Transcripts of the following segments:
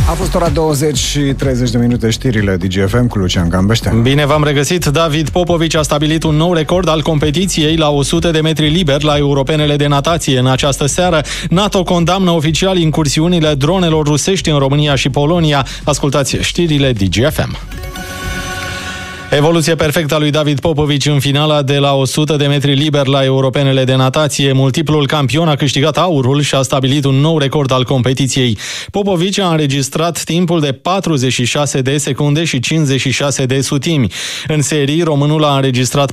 A fost ora 20 și 30 de minute, știrile DGFM cu Lucian Gambeștea. Bine v-am regăsit. David Popovici a stabilit un nou record al competiției la 100 de metri liber la Europenele de natație. În această seară, NATO condamnă oficial incursiunile dronelor rusești în România și Polonia. Ascultați știrile DGFM. Evoluție perfectă a lui David Popovici în finala de la 100 de metri liber la Europenele de natație. Multiplul campion a câștigat aurul și a stabilit un nou record al competiției. Popovici a înregistrat timpul de 46 de secunde și 56 de sutimi. În serii, românul a înregistrat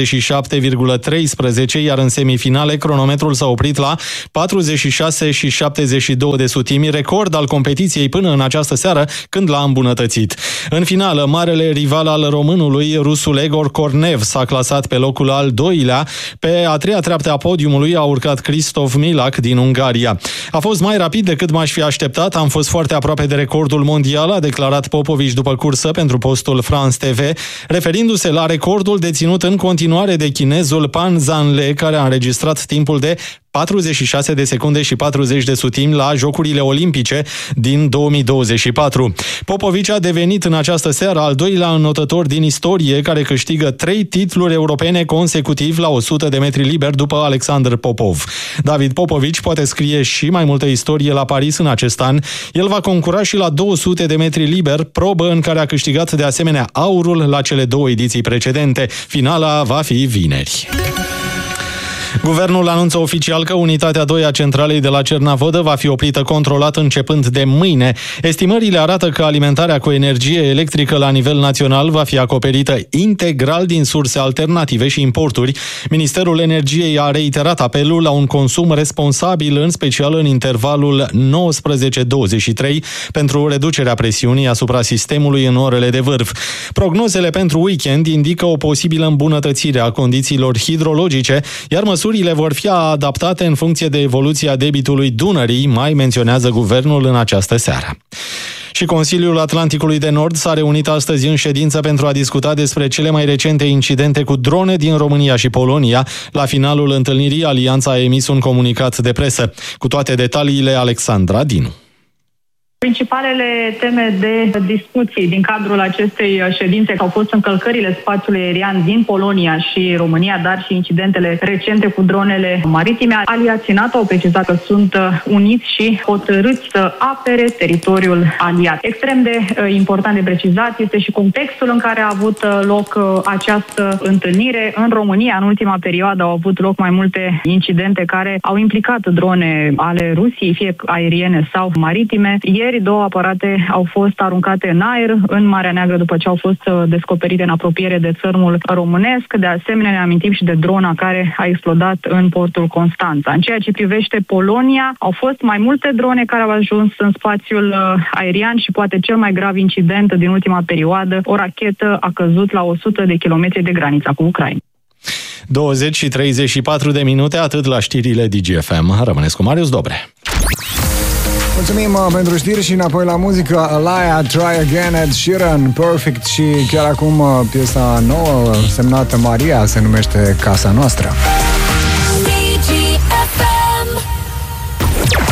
47,13, iar în semifinale cronometrul s-a oprit la 46 și 72 de sutimi, record al competiției până în această seară, când l-a îmbunătățit. În finală, marele rival al românului, rusul Egor Kornev, s-a clasat pe locul al doilea. Pe a treia treaptă a podiumului a urcat Kristof Milak din Ungaria. A fost mai rapid decât m-aș fi așteptat, am fost foarte aproape de recordul mondial, a declarat Popovici după cursă pentru postul France TV, referindu-se la recordul deținut în continuare de chinezul Pan Zanle, care a înregistrat timpul de 46 de secunde și 40 de sutimi la Jocurile Olimpice din 2024. Popovici a devenit în această seară al doilea înotător din istorie care câștigă 3 titluri europene consecutiv la 100 de metri liber după Alexander Popov. David Popovici poate scrie și mai multă istorie la Paris în acest an. El va concura și la 200 de metri liber, probă în care a câștigat de asemenea aurul la cele 2 ediții precedente. Finala va fi vineri. Guvernul anunță oficial că unitatea 2 a centralei de la Cernavodă va fi oprită controlat începând de mâine. Estimările arată că alimentarea cu energie electrică la nivel național va fi acoperită integral din surse alternative și importuri. Ministerul Energiei a reiterat apelul la un consum responsabil, în special în intervalul 19-23, pentru reducerea presiunii asupra sistemului în orele de vârf. Prognozele pentru weekend indică o posibilă îmbunătățire a condițiilor hidrologice, iar măsurile vor fi adaptate în funcție de evoluția debitului Dunării, mai menționează guvernul în această seară. Și Consiliul Atlanticului de Nord s-a reunit astăzi în ședință pentru a discuta despre cele mai recente incidente cu drone din România și Polonia. La finalul întâlnirii, Alianța a emis un comunicat de presă. Cu toate detaliile, Alexandra Dinu. Principalele teme de discuții din cadrul acestei ședințe au fost încălcările spațiului aerian din Polonia și România, dar și incidentele recente cu dronele maritime. Aliații NATO au precizat că sunt uniți și hotărâți să apere teritoriul aliat. Extrem de important de precizat este și contextul în care a avut loc această întâlnire. În România, în ultima perioadă, au avut loc mai multe incidente care au implicat drone ale Rusiei, fie aeriene sau maritime. Ieri 2 aparate au fost aruncate în aer în Marea Neagră după ce au fost descoperite în apropiere de țărmul românesc. De asemenea, ne amintim și de drona care a explodat în portul Constanța. În ceea ce privește Polonia, au fost mai multe drone care au ajuns în spațiul aerian și poate cel mai grav incident din ultima perioadă, o rachetă a căzut la 100 de kilometri de granița cu Ucraina. 20 și 34 de minute, atât la știrile DGFM. Rămâneți cu Marius Dobre. Mulțumim pentru știri și înapoi la muzică. Alaya, Try Again, Ed Sheeran, Perfect și chiar acum piesa nouă semnată Maria se numește Casa Noastră.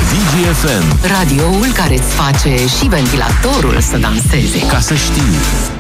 DGFM, radioul care îți face și ventilatorul să danseze. Ca să știi.